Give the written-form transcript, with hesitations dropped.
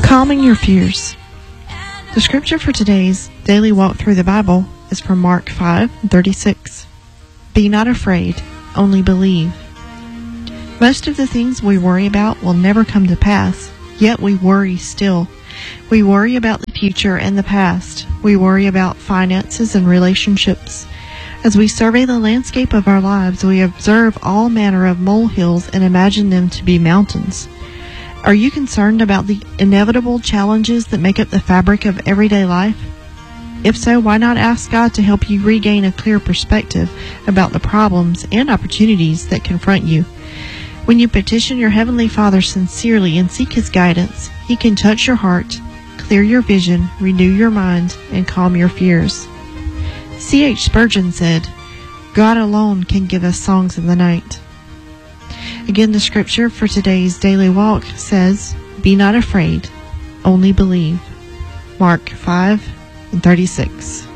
Calming your fears. The scripture for today's daily walk through the Bible is from Mark 5:36. Be not afraid, only believe. Most of the things we worry about will never come to pass, yet we worry still. We worry about the future and the past. We worry about finances and relationships. As we survey the landscape of our lives, we observe all manner of molehills and imagine them to be mountains. Are you concerned about the inevitable challenges that make up the fabric of everyday life? If so, why not ask God to help you regain a clear perspective about the problems and opportunities that confront you? When you petition your Heavenly Father sincerely and seek His guidance, He can touch your heart, clear your vision, renew your mind, and calm your fears. C.H. Spurgeon said, God alone can give us songs of the night. Again, the scripture for today's daily walk says, Be not afraid, only believe. Mark 5:36.